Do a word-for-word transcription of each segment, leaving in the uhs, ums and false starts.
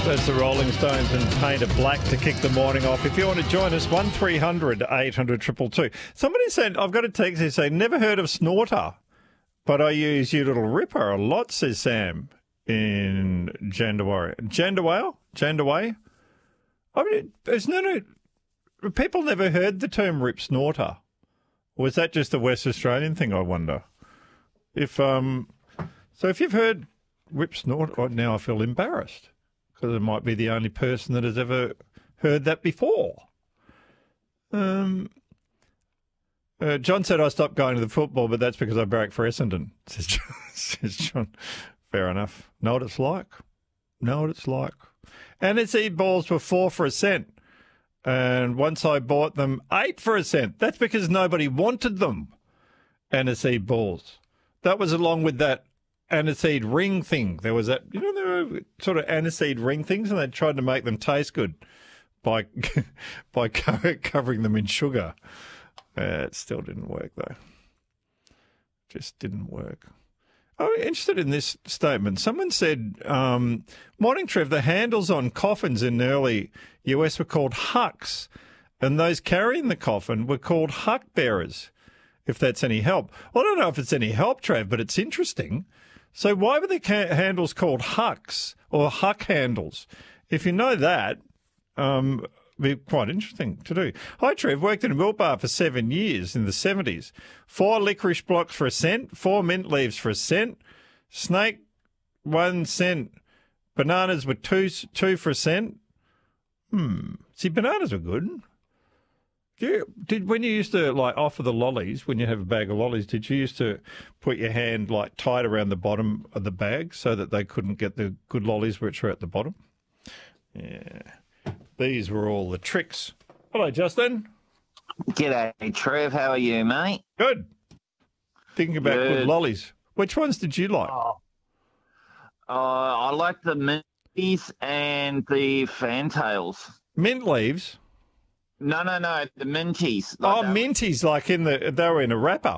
That's the Rolling Stones and Paint It Black to kick the morning off. If you want to join us, one three hundred eight hundred two two two. Somebody said, I've got a text here saying, never heard of Snorter, but I use You Little Ripper a lot, says Sam in Jandaway. Jandaway? Jandaway? I mean, there's no, no, people never heard the term Rip Snorter. Or is that just a West Australian thing, I wonder? If, um, so if you've heard Rip Snorter, oh, now I feel embarrassed. Because it might be the only person that has ever heard that before. Um, uh, John said I stopped going to the football, but that's because I barrack for Essendon, says John. says John. Fair enough. Know what it's like. Know what it's like. And its e-balls were four for a cent. And once I bought them, eight for a cent. That's because nobody wanted them. Aniseed balls. That was along with that aniseed ring thing. There was that, you know, there were sort of aniseed ring things, and they tried to make them taste good by by co- covering them in sugar. Uh, it still didn't work, though. Just didn't work. I'm interested in this statement. Someone said, um, morning, Trev, the handles on coffins in the early U S were called hucks, and those carrying the coffin were called huck bearers, if that's any help. Well, I don't know if it's any help, Trev, but it's interesting. So why were the ca- handles called hucks or huck handles? If you know that, um, it'd be quite interesting to do. Hi, Trev. Worked in a milk bar for seven years in the seventies. Four licorice blocks for a cent, four mint leaves for a cent, snake, one cent. Bananas were two, two for a cent. Hmm. See, bananas were good. You, did when you used to like offer the lollies, when you have a bag of lollies, did you used to put your hand like tight around the bottom of the bag so that they couldn't get the good lollies which were at the bottom? Yeah, these were all the tricks. Hello, Justin. G'day, Trev. How are you, mate? Good. Thinking about good, good lollies. Which ones did you like? Oh, uh, I like the minties and the fantails. Mint leaves. No, no, no, the minties. Like Oh, minties, like in the they were in a wrapper.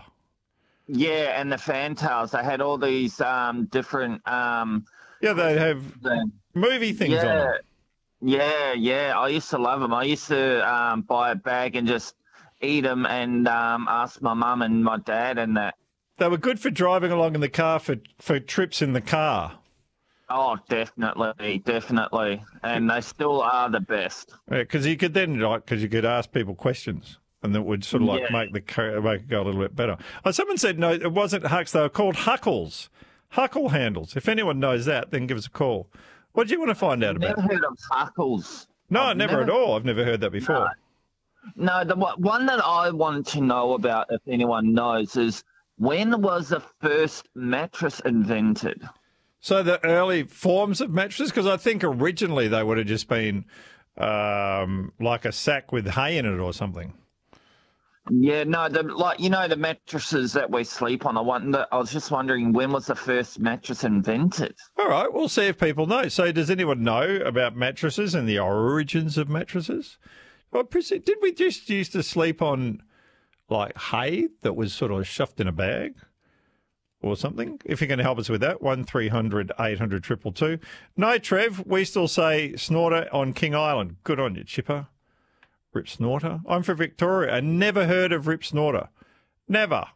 Yeah, and the fantails. They had all these um, different. Um, yeah, they have the, movie things yeah, on them. Yeah, yeah. I used to love them. I used to um, buy a bag and just eat them and um, ask my mum and my dad and that. They were good for driving along in the car for, for trips in the car. Oh, definitely, definitely. And they still are the best. Because yeah, you could then, like, because you could ask people questions and that would sort of like yeah. make the make it go a little bit better. Oh, someone said, no, it wasn't hucks. They were called huckles, huckle handles. If anyone knows that, then give us a call. What do you want to find out I've about? Never heard of huckles. No, I've never, never at all. I've never heard that before. No, no the one that I wanted to know about, if anyone knows, is when was the first mattress invented? So the early forms of mattresses, because I think originally they would have just been um, like a sack with hay in it or something. Yeah, no, the like you know the mattresses that we sleep on. I wonder. I was just wondering when was the first mattress invented? All right, we'll see if people know. So, does anyone know about mattresses and the origins of mattresses? Well, did we just used to sleep on like hay that was sort of shoved in a bag or something? If you can help us with that, one three hundred eight hundred two two two. No, Trev, we still say Snorter on King Island. Good on you, Chipper. Rip Snorter. I'm from Victoria. I never heard of Rip Snorter. Never.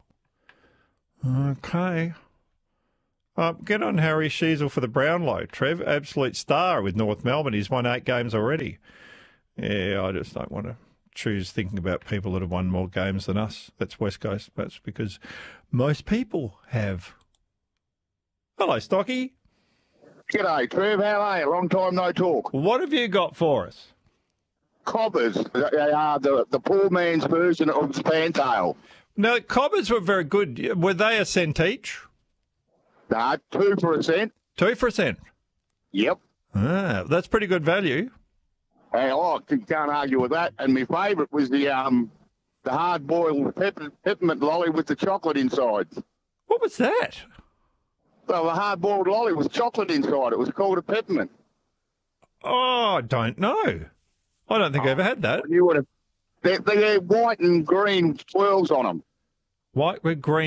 Okay. Uh, get on Harry Sheasel for the Brownlow, Trev. Absolute star with North Melbourne. He's won eight games already. Yeah, I just don't want to choose thinking about people that have won more games than us. That's West Coast. That's because most people have. Hello, Stocky. G'day, Trev. How are you? Long time no talk. What have you got for us? Cobbers. They are the, the poor man's version of Fantail. No, cobbers were very good. Were they a cent each? Nah, two for a cent. Two for a cent? Yep. Ah, that's pretty good value. Hey, oh, you can't argue with that. And my favourite was the um the hard-boiled pepper, peppermint lolly with the chocolate inside. What was that? Well, the hard-boiled lolly with chocolate inside. It was called a peppermint. Oh, I don't know. I don't think oh, I ever had that. You would have. They, they had white and green swirls on them. White with green.